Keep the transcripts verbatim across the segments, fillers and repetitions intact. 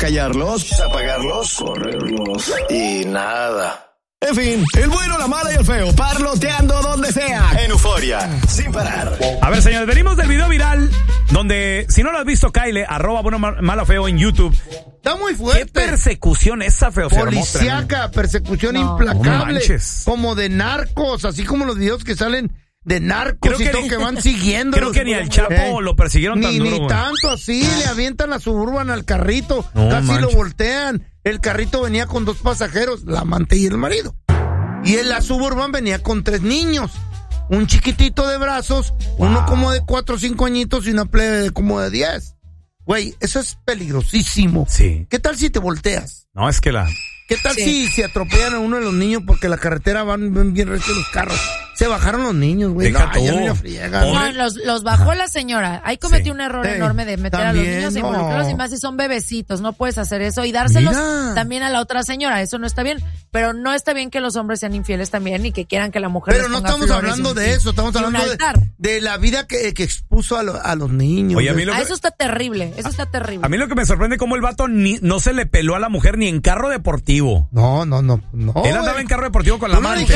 acallarlos, apagarlos, correrlos y nada. En fin, el bueno, la mala y el feo, parloteando donde sea, en Euforia, sin parar. A ver, señores, venimos del video viral, donde, si no lo has visto, Kyle, arroba bueno, mala, feo en YouTube. Está muy fuerte. ¿Qué persecución esa, feo? Policíaca, persecución no. implacable. No como de narcos, así como los videos que salen de narcos creo y todo ni, que van siguiendo. Creo que ni al Chapo eh, lo persiguieron ni, tan duro. Ni güey. tanto así, le avientan a Suburban al carrito, no, casi manches. lo voltean. El carrito venía con dos pasajeros, la amante y el marido. Y en la Suburban venía con tres niños. Un chiquitito de brazos, wow. uno como de cuatro o cinco añitos y una plebe de como de diez. Güey, eso es peligrosísimo. Sí. ¿Qué tal si te volteas? No, es que la... ¿Qué tal sí. si se atropellan a uno de los niños porque la carretera van, van bien recto los carros? Se bajaron los niños, güey. No, ya no friegan. No, los, los bajó la señora. Ahí cometió sí. un error sí. enorme de meter también, a los niños e involucrarlos, no. y más si son bebecitos. No puedes hacer eso y dárselos Mira. también a la otra señora. Eso no está bien. Pero no está bien que los hombres sean infieles también y que quieran que la mujer Pero no estamos hablando de eso. Estamos hablando de, de la vida que, que expuso a, lo, a los niños. Oye, a mí lo a que, eso está terrible. Eso está terrible. A mí lo que me sorprende es cómo el vato ni, no se le peló a la mujer ni en carro deportivo. No, no, no. no Él andaba en carro deportivo con la amante.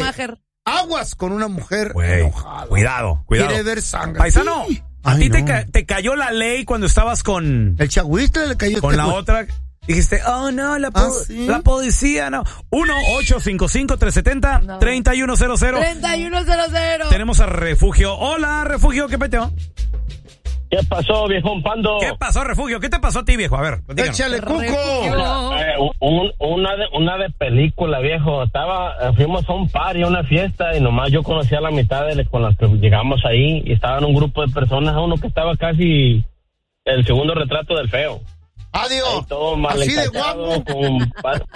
Aguas con una mujer Wey, enojada. Cuidado, cuidado. Quiere ver sangre. Paisano, sí. a Ay, ti no. te, ca- te cayó la ley cuando estabas con... El chagüiste le cayó. Con este la güey. otra. Dijiste, oh no, la, po- ¿Ah, sí? la policía no. uno ocho cinco cinco, tres siete cero, no. tres uno cero cero. treinta y uno cero cero. Tenemos a Refugio. Hola, Refugio, ¿qué peteo? ¿Qué pasó, viejón Pando? ¿Qué pasó, Refugio? ¿Qué te pasó a ti, viejo? A ver, platícanos. Échale, Cuco. Eh, un, una, de, una de película, viejo. Estaba, fuimos a un party, a una fiesta, y nomás yo conocía a la mitad de con las que llegamos ahí, y estaban un grupo de personas, uno que estaba casi el segundo retrato del feo. Adiós. Ahí todo mal Así de encachado, guapo. Con pa, pa,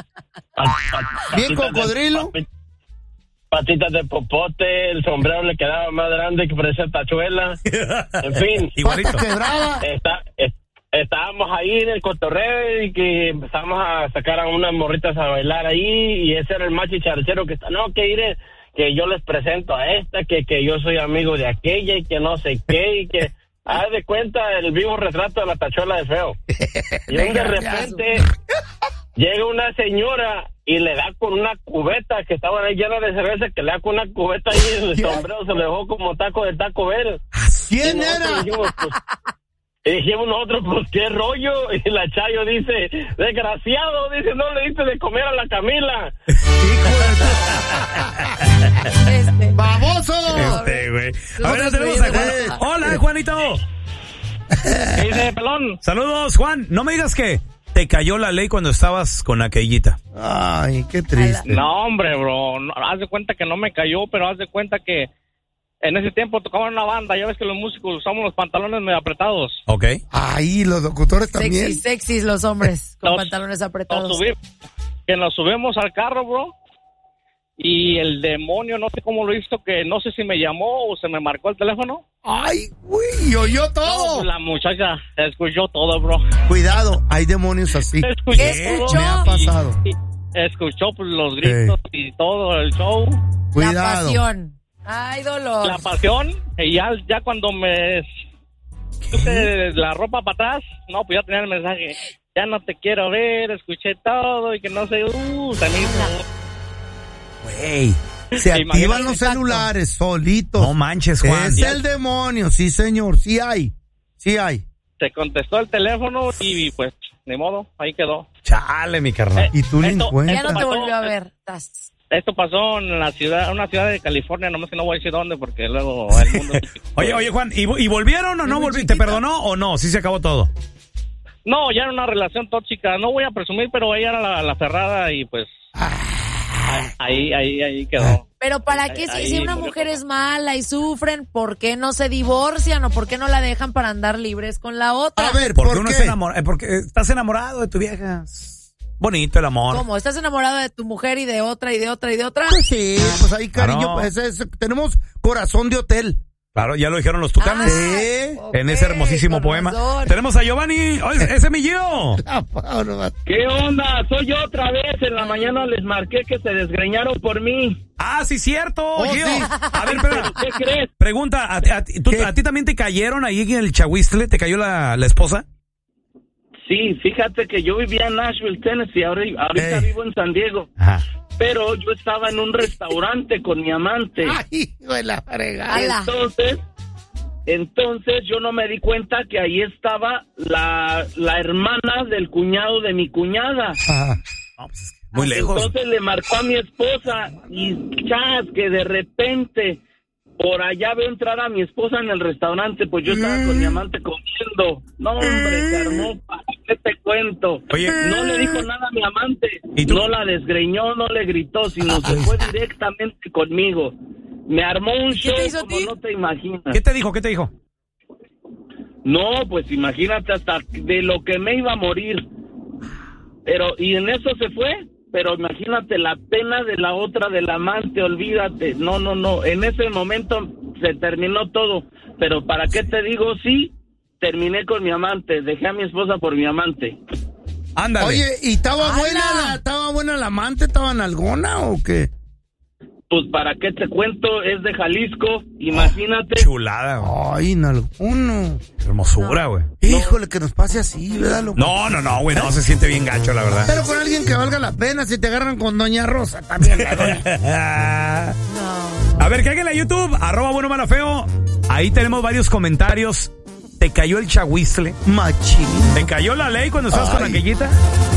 pa, Bien cocodrilo. De, patitas de popote, el sombrero le quedaba más grande que parecía tachuela. En fin. Igualito. Está, est, estábamos ahí en el cotorreo y que empezamos a sacar a unas morritas a bailar ahí, y ese era el macho chicharachero que está, no, que iré, que yo les presento a esta, que, que yo soy amigo de aquella y que no sé qué, y que haz de cuenta el vivo retrato de la tachuela de feo. Y de repente llega una señora y le da con una cubeta que estaba ahí llena de cerveza, que le da con una cubeta y el sombrero se le dejó como taco de Taco Bell. ¿Quién era? Dijimos, pues, y dijimos nosotros, pues qué rollo, y la Chayo dice, desgraciado, dice, no le diste de comer a la Camila. Este. ¡Baboso! Este, güey. A ver, tenemos a Juan. Hola, Juanito. ¿Qué dice, pelón? Saludos, Juan. No me digas que te cayó la ley cuando estabas con aquellita. Ay, qué triste. No, hombre, bro. No, haz de cuenta que no me cayó, pero haz de cuenta que en ese tiempo tocaban una banda. Ya ves que los músicos usamos los pantalones medio apretados. Ok. Ay, los locutores también. Sexy, sexys los hombres con Nos- pantalones apretados. Nos subimos, que nos subimos al carro, bro. Y el demonio, no sé cómo lo hizo, que no sé si me llamó o se me marcó el teléfono. Ay, güey, oyó No, todo. pues la muchacha escuchó todo, bro. Cuidado, hay demonios así. Escuchó ¿Qué todo. escuchó? Me ha pasado. Y escuchó pues, los gritos y todo el show. La Cuidado. pasión. Ay, dolor. La pasión. Y ya, ya cuando me puse la ropa para atrás, no, pues ya tenía el mensaje. Ya no te quiero ver, escuché todo y que no sé, uh, se me hizo... Güey. Se activan Imagínate, los exacto. celulares solitos. No manches, Juan. Es el demonio, sí, señor, sí hay. Sí hay. Se contestó el teléfono y pues, ni modo, ahí quedó. Chale, mi carnal. Y tú le Esto- encuentras. Ya no te pasó, volvió a ver. Tas. Esto pasó en la ciudad, una ciudad de California, nomás que no voy a decir dónde porque luego el mundo... Oye, oye, Juan, ¿y, vo- y volvieron o no volvieron? ¿Te perdonó o no? ¿Sí se acabó todo? No, ya era una relación tóxica, no voy a presumir, pero ella era la, la cerrada y pues... Ahí, ahí, ahí quedó. Pero ¿para qué si, si una mujer es mala y sufren, por qué no se divorcian o por qué no la dejan para andar libres con la otra? A ver, Porque ¿por uno qué? está enamorado, eh, porque estás enamorado de tu vieja. Bonito el amor. ¿Cómo? ¿Estás enamorado de tu mujer y de otra y de otra y de otra? Pues sí, pues ahí cariño, Claro. pues, es- tenemos corazón de hotel. Claro, ya lo dijeron los tucanes. Sí. ok, En ese hermosísimo con poema. razón. Tenemos a Giovanni. Oye, ese es mi Gio. ¿Qué onda? Soy yo otra vez. En la mañana les marqué que se desgreñaron por mí. Ah, sí, cierto, Oh, Gio. sí. A ver, pero, ¿Qué crees? pregunta, ¿a, a- tú- ¿Qué? ¿a ti también te cayeron ahí en el Chahuistle? ¿Te cayó la, la esposa? Sí, fíjate que yo vivía en Nashville, Tennessee, ahora, ahorita Ey. vivo en San Diego. Ajá. Pero yo estaba en un restaurante con mi amante. Ay, hijo de la fregada. Entonces, entonces yo no me di cuenta que ahí estaba la, la hermana del cuñado de mi cuñada. Ajá. No, pues es que muy lejos. Entonces le marcó a mi esposa y chas, que de repente por allá veo entrar a mi esposa en el restaurante, pues yo estaba con mi amante comiendo. No, hombre, se armó, ¿para qué te cuento? Oye. No le dijo nada a mi amante, ¿Y tú? no la desgreñó, no le gritó, sino se fue directamente conmigo. Me armó un ¿Qué show te hizo a como ti? no te imaginas. ¿Qué te dijo? ¿Qué te dijo? No, pues imagínate hasta de lo que me iba a morir. Pero, y en eso se fue. Pero imagínate la pena de la otra, del amante, olvídate. No, no, no. En ese momento se terminó todo. Pero ¿para qué te digo? Sí, terminé con mi amante. Dejé a mi esposa por mi amante. Ándale. Oye, ¿y estaba ¡Hala! buena la, estaba buena la amante? ¿Estaba nalgona o qué? Pues ¿para qué te cuento? Es de Jalisco. Imagínate. Chulada, güey. Ay, nalgono. Hermosura, güey. Híjole, que nos pase así, ¿verdad, loco? No, no, no, güey. No, se siente bien gacho, la verdad. Pero con alguien que valga la pena, si te agarran con Doña Rosa también. ¿verdad? A ver, cáguenle a YouTube, arroba bueno malo feo. Ahí tenemos varios comentarios. ¿Te cayó el chahuizle? Machín. ¿Te cayó la ley cuando estabas con Ay. aquellita?